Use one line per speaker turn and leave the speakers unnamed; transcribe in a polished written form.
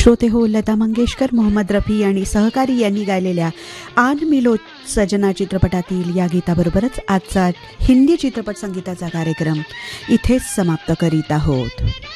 श्रोते हो, लता मंगेशकर, मोहम्मद रफी आणि सहकारी यांनी गायलेल्या आन मिलो सजना चित्रपटातील या गीताबरोबरच आजचा हिंदी चित्रपट संगीताचा कार्यक्रम इथेच समाप्त करीत आहोत.